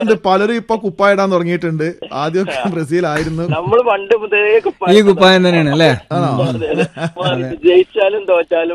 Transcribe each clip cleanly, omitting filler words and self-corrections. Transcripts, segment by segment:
പലരും ഇപ്പൊ കുപ്പായിടാൻ തുടങ്ങിയിട്ടുണ്ട്. ആദ്യമൊക്കെ ബ്രസീൽ ആയിരുന്നു. നമ്മൾ പണ്ട് മുതലേ ഈ കുപ്പായം തന്നെയാണ് അല്ലേ? ജയിച്ചാലും തോറ്റാലും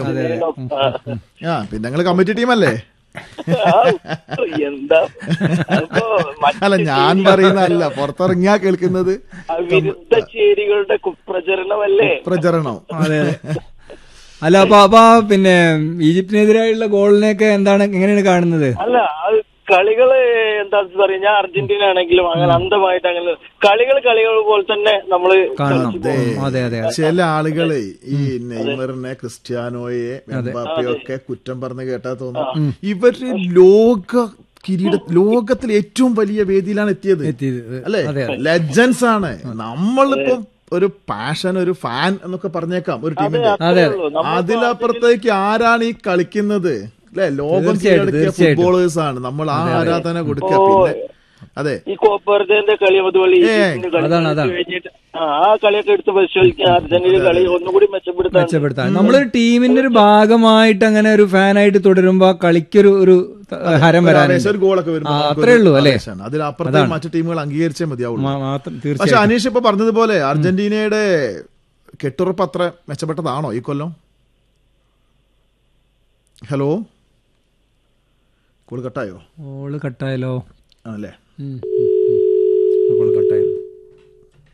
പിന്നെ ഞങ്ങള് കമ്മിറ്റി ടീമല്ലേ? എന്താ അല്ല, ഞാൻ പറയുന്നതല്ല, പുറത്തിറങ്ങിയാ കേൾക്കുന്നത് വിരുദ്ധ ചേരികളുടെ കുപ്രചരണമല്ലേ? പ്രചരണം. അതെ അതെ. അല്ല, അപ്പൊ പിന്നെ ഈജിപ്തിനെതിരായുള്ള ഗോളിനെയൊക്കെ എങ്ങനെയാണ് കാണുന്നത്? അല്ല, അത് കളികള് എന്താ പറയാ, ഞാൻ അർജന്റീന ആണെങ്കിലും അങ്ങനെ അന്ധമായിട്ട് അങ്ങനെ കളികൾ പോലെ തന്നെ നമ്മള് കാണണം. അതെ അതെ. ചില ആളുകള് ഈ നെയ്മറിനെ, ക്രിസ്ത്യാനോയെ, എംബാപ്പയൊക്കെ കുറ്റം പറഞ്ഞ് കേട്ടാ തോന്നും ഇവര് ലോകത്തിലെ ഏറ്റവും വലിയ വേദിയിലാണ് എത്തിയത് അല്ലെ? ലെജൻസ് ആണ്. നമ്മളിപ്പം ഒരു പാഷൻ, ഒരു ഫാൻ എന്നൊക്കെ പറഞ്ഞേക്കാം ഒരു ടീമിന്റെ. അതിലപ്പുറത്തേക്ക് ആരാണ് ഈ കളിക്കുന്നത് അല്ലെ? ലോകം കീഴടക്കിയ ഫുട്ബോളേഴ്സ് ആണ്. നമ്മൾ ആ ആരാധന കൊടുക്കുക. പിന്നെ അതെ, ഈ കോപ്പർദേന്റെ കളി അതുപോലെ ആ കളിയൊക്കെ എടുത്ത് പരിശോധിക്കുക. അർജന്റീന കളി ഒന്നുകൂടി മെച്ചപ്പെടുത്താൻ നമ്മളൊരു ടീമിന്റെ ഒരു ഭാഗമായിട്ട് അങ്ങനെ ഒരു ഫാനായിട്ട് തുടരുമ്പോ കളിക്കൊരു ഒരു ഹരം വരാൻ ഒരു ഗോളൊക്കെ വരും. അത്രേ ഉള്ളൂ അല്ലെ? അതിലപ്പുറത്തെ മറ്റു ടീമുകൾ അംഗീകരിച്ചേ മതിയാവുള്ളൂ. പക്ഷെ അനീഷ് ഇപ്പൊ പറഞ്ഞതുപോലെ അർജന്റീനയുടെ കെട്ടുറപ്പ് അത്ര മെച്ചപ്പെട്ടതാണോ ഈ കൊല്ലം? Hello, call കട്ടായോ? കട്ടായല്ലോ ആണല്ലേ?